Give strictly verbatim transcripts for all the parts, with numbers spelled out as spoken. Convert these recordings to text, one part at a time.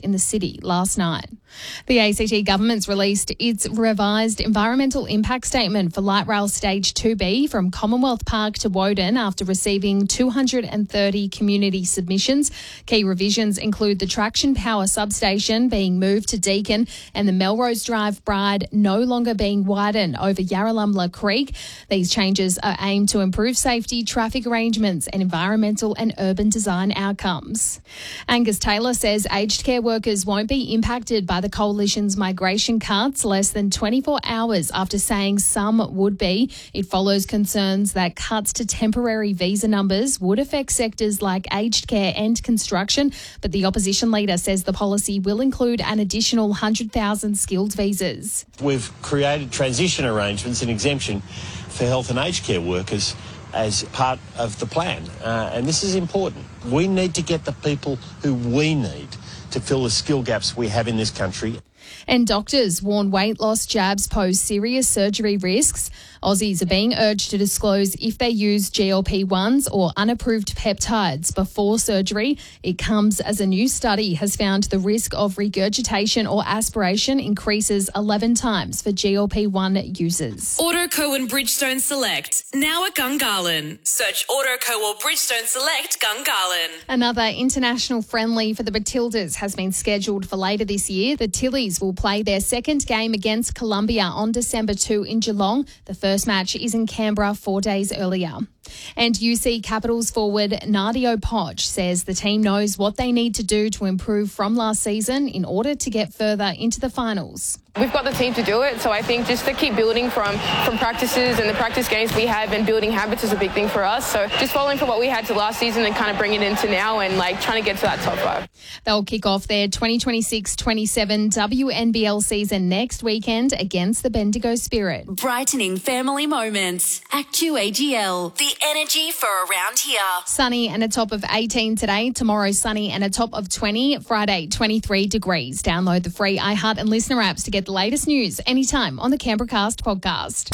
in the city last night. The A C T government's released its revised environmental impact statement for Light Rail Stage two B from Commonwealth Park to Woden after receiving two hundred thirty community submissions. Key revisions include the traction power substation being moved to Deakin and the Melrose Drive Bride no longer being widened over Yarralumla Creek. These changes are aimed to improve safety, traffic arrangements and environmental and urban design outcomes. Angus Taylor says aged care workers won't be impacted by the Coalition's migration cuts less than twenty-four hours after saying some would be. It follows concerns that cuts to temporary visa numbers would affect sectors like aged care and construction, but the opposition leader says the policy will include an additional one hundred thousand skilled visas. We've created transition arrangements and exemption for health and aged care workers as part of the plan, uh, and this is important. We need to get the people who we need to fill the skill gaps we have in this country. And doctors warn weight loss jabs pose serious surgery risks. Aussies are being urged to disclose if they use G L P ones or unapproved peptides before surgery. It comes as a new study has found the risk of regurgitation or aspiration increases eleven times for G L P one users. Autoco and Bridgestone Select, now at Gungahlin. Search Autoco or Bridgestone Select Gungahlin. Another international friendly for the Matildas has been scheduled for later this year. The Tillies will play their second game against Colombia on December second in Geelong. The first match is in Canberra four days earlier. And U C Capitals forward Nadio Poch says the team knows what they need to do to improve from last season in order to get further into the finals. We've got the team to do it, so I think just to keep building from, from practices and the practice games we have and building habits is a big thing for us. So just following from what we had to last season and kind of bringing it into now and like trying to get to that top five. They'll kick off their twenty twenty-six twenty-seven W N B L season next weekend against the Bendigo Spirit. Brightening family moments. Actu A G L. The energy for around here. Sunny and a top of eighteen today. Tomorrow sunny and a top of twenty. Friday twenty-three degrees. Download the free iHeart and Listener apps to get the latest news anytime on the Canberracast podcast.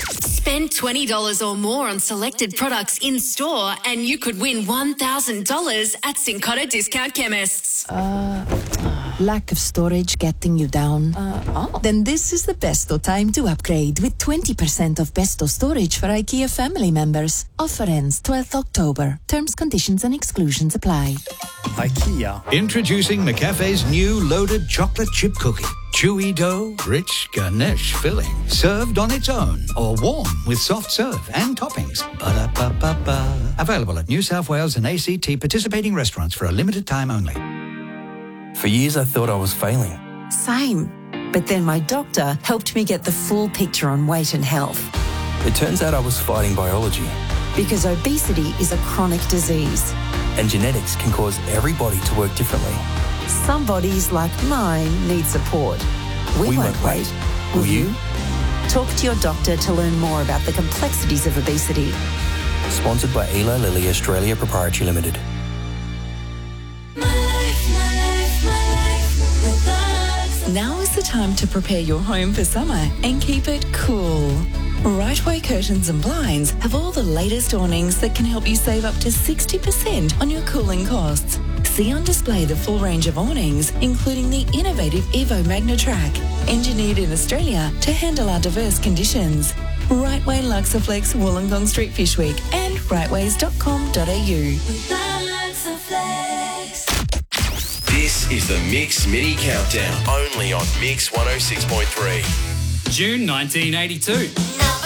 Spend twenty dollars or more on selected products in store and you could win one thousand dollars at Cincotta Discount Chemists. Uh, lack of storage getting you down? Uh, oh. Then this is the besto time to upgrade with twenty percent off besto storage for IKEA family members. Offer ends twelfth October. Terms, conditions and exclusions apply. IKEA. Introducing McCafe's new loaded chocolate chip cookie. Chewy dough, rich ganache filling, served on its own or warm with soft serve and toppings. Ba-da-ba-ba-ba. Available at New South Wales and A C T participating restaurants for a limited time only. For years I thought I was failing. Same. But then my doctor helped me get the full picture on weight and health. It turns out I was fighting biology. Because obesity is a chronic disease. And genetics can cause every body to work differently. Some bodies, like mine, need support. We, we won't, won't wait. wait. Will you? Talk to your doctor to learn more about the complexities of obesity. Sponsored by Eli Lilly Australia Proprietary Limited. My life, my life, my life with Lux. Now is the time to prepare your home for summer and keep it cool. Rightway Curtains and Blinds have all the latest awnings that can help you save up to sixty percent on your cooling costs. See on display the full range of awnings, including the innovative Evo Magnatrack, engineered in Australia to handle our diverse conditions. Rightway Luxaflex, Wollongong Street, Fishwick, and rightways dot com dot a u. This is the Mix Mini Countdown, only on Mix one oh six point three. June nineteen eighty-two.